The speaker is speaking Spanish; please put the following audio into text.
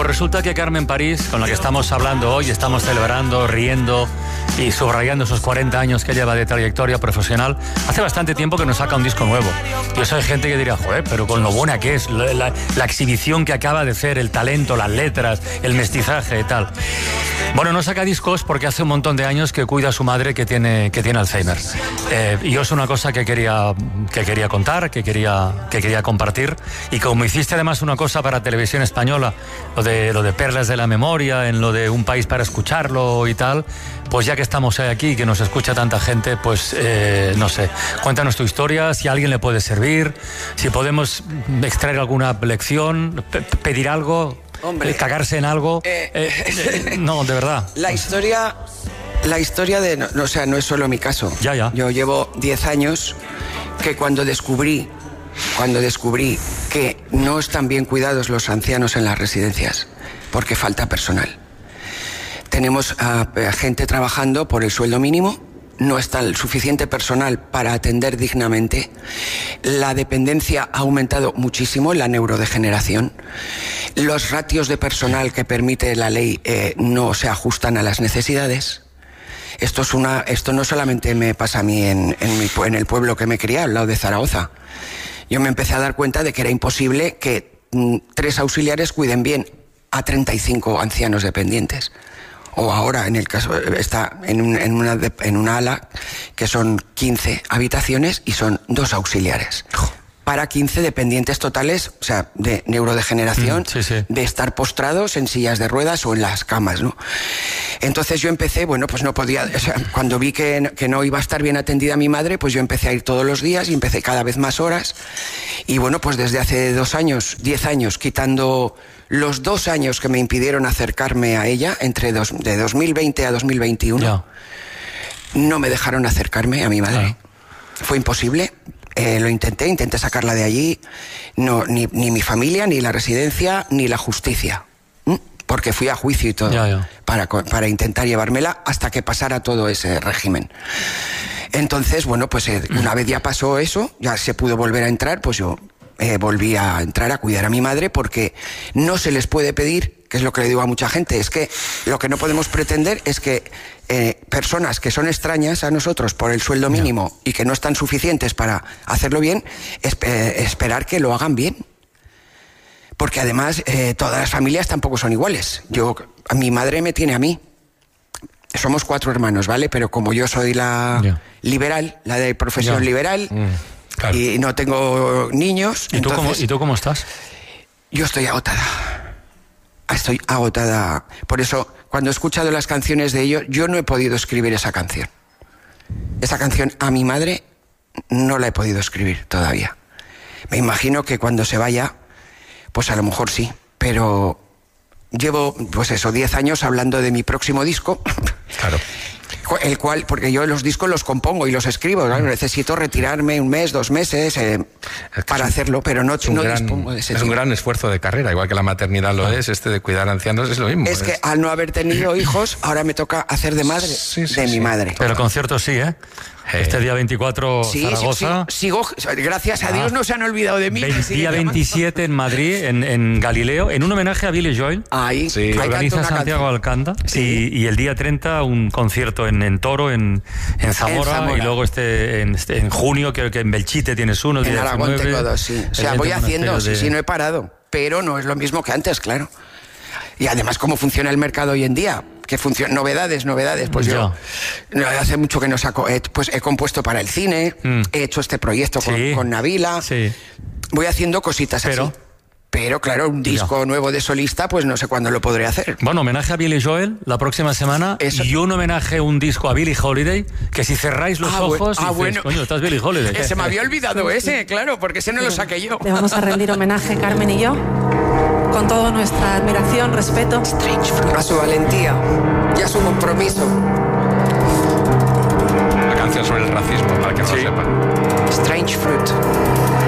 resulta que Carmen París, con la que estamos hablando hoy, estamos celebrando, riendo y subrayando esos 40 años que lleva de trayectoria profesional, hace bastante tiempo que nos saca un disco nuevo. Yo sé gente que dirá, joder, pero con lo buena que es, la exhibición que acaba de hacer, el talento, las letras, el mestizaje y tal. Bueno, no saca discos porque hace un montón de años que cuida a su madre que tiene Alzheimer. Y yo es una cosa que quería contar, que quería compartir. Y como hiciste además una cosa para Televisión Española, lo de Perlas de la Memoria, en lo de Un País para Escucharlo y tal, pues ya que estamos aquí, que nos escucha tanta gente, pues no sé, cuéntanos tu historia, si a alguien le puede servir, si podemos extraer alguna lección, pedir algo. Hombre, cagarse en algo. No, de verdad. La historia de... No, o sea, no es solo mi caso. Ya. Yo llevo 10 años que cuando descubrí que no están bien cuidados los ancianos en las residencias, porque falta personal. Tenemos a gente trabajando por el sueldo mínimo, no está el suficiente personal para atender dignamente. La dependencia ha aumentado muchísimo, la neurodegeneración. Los ratios de personal que permite la ley no se ajustan a las necesidades. Esto no solamente me pasa a mí en el pueblo que me crié, al lado de Zaragoza. Yo me empecé a dar cuenta de que era imposible que 3 auxiliares cuiden bien a 35 ancianos dependientes. O ahora, en el caso, está en una ala que son 15 habitaciones y son 2 auxiliares. Para 15 dependientes totales, o sea, de neurodegeneración, sí. de estar postrados en sillas de ruedas o en las camas, ¿no? Entonces yo empecé, pues no podía, o sea, cuando vi que no iba a estar bien atendida mi madre, pues yo empecé a ir todos los días y empecé cada vez más horas. Y bueno, pues desde hace 10 años, quitando los 2 años que me impidieron acercarme a ella, de 2020 a 2021, no me dejaron acercarme a mi madre. Fue imposible. Lo intenté sacarla de allí. No, ni mi familia, ni la residencia, ni la justicia. Porque fui a juicio y todo para intentar llevármela hasta que pasara todo ese régimen. Entonces, bueno, pues una vez ya pasó eso, ya se pudo volver a entrar, pues yo volví a entrar a cuidar a mi madre, porque no se les puede pedir, que es lo que le digo a mucha gente, es que lo que no podemos pretender es que personas que son extrañas a nosotros por el sueldo mínimo y que no están suficientes para hacerlo bien, esperar que lo hagan bien. Porque además todas las familias tampoco son iguales. Mi madre me tiene a mí. Somos 4 hermanos, ¿vale? Pero como yo soy la liberal, la de profesión liberal, claro, y no tengo niños... ¿Y tú cómo estás? Yo estoy agotada. Estoy agotada. Por eso, cuando he escuchado las canciones de ellos, yo no he podido escribir esa canción. Esa canción a mi madre no la he podido escribir todavía. Me imagino que cuando se vaya, pues a lo mejor sí, pero llevo, 10 años hablando de mi próximo disco. Claro. El cual, porque yo los discos los compongo y los escribo, ¿no? Necesito retirarme 1 mes, 2 meses para hacerlo, pero no dispongo de ese tiempo. Es un gran esfuerzo de carrera, igual que la maternidad lo es, de cuidar ancianos es lo mismo. Es que al no haber tenido hijos, ahora me toca hacer de madre mi madre. Pero conciertos sí, ¿eh? Este día 24 Zaragoza. Sigo, gracias a Dios no se han olvidado de mí. Día 27 en Madrid, en Galileo, en un homenaje a Billy Joel. Ahí, sí. Que organiza Santiago Alcanda. Sí. Y el día 30 un concierto en Toro, en Zamora. Y luego en junio, creo que en Belchite tienes uno. En Aragón tengo 2, sí. O sea, voy haciendo, no he parado. Pero no es lo mismo que antes, claro. Y además, ¿cómo funciona el mercado hoy en día? Que funciona, novedades, pues yo hace mucho que no saco, pues he compuesto para el cine, he hecho este proyecto con Nabila, voy haciendo cositas así. Pero claro, un disco nuevo de solista, pues no sé cuándo lo podré hacer. Bueno, homenaje a Billy Joel la próxima semana. Y un homenaje, un disco a Billie Holiday, que si cerráis los ojos dices, bueno. Coño, estás Billie Holiday. Se me había olvidado ese, claro, porque ese no lo saqué yo. Le vamos a rendir homenaje, Carmen y yo, con toda nuestra admiración, respeto. A su valentía y a su compromiso. La canción sobre el racismo, para que no lo sepa. Strange Fruit.